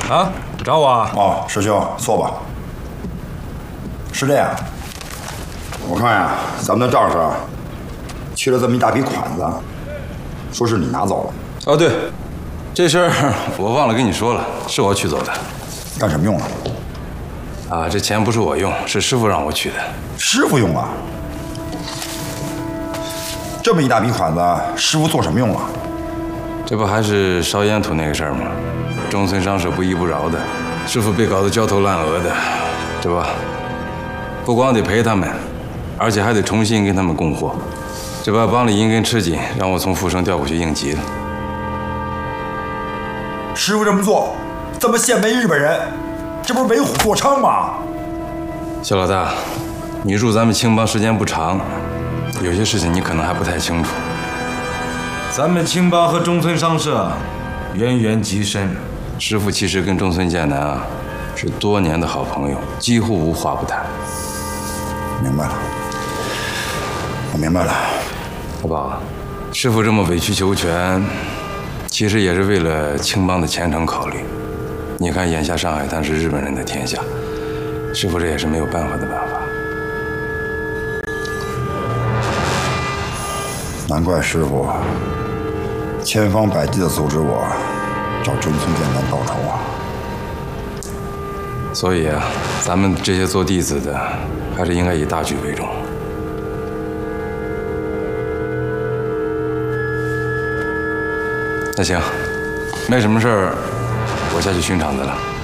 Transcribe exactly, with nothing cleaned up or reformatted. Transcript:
啊，找我啊？ 哦，师兄，坐吧。是这样，我看呀，咱们的账上缺了这么一大笔款子，说是你拿走了。 哦，对，这事儿我忘了跟你说了，是我取走的。 干什么用啊？ 啊，这钱不是我用，是师傅让我取的。 师傅用啊？这么一大笔款子，师傅做什么用啊？ 这不还是烧烟土那个事儿吗？中村商社不依不饶的，师傅被搞得焦头烂额的，这不，不光得赔他们，而且还得重新跟他们供货。这把帮里银根吃紧，让我从富生调过去应急了。 师傅这么做，这么献媚日本人，这不是为虎作伥吗？ 小老大，你入咱们青帮时间不长，有些事情你可能还不太清楚。 咱们青帮和中村商社渊源极深， 师傅其实跟中村健男啊是多年的好朋友，几乎无话不谈。 明白了，我明白了。 老宝，师傅这么委曲求全，其实也是为了青帮的前程考虑。你看，眼下上海滩是日本人的天下，师傅这也是没有办法的办法。 难怪师傅千方百计地阻止我找中村健男报仇啊！ 所以啊，咱们这些做弟子的，还是应该以大局为重。那行，没什么事儿，我下去巡场子了。